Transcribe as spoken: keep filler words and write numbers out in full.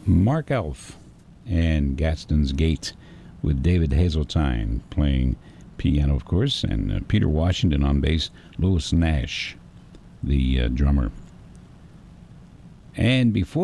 Mark Elf and Gaston's Gate with David Hazeltine playing piano, of course, and uh, Peter Washington on bass, Louis Nash, the uh, drummer. And before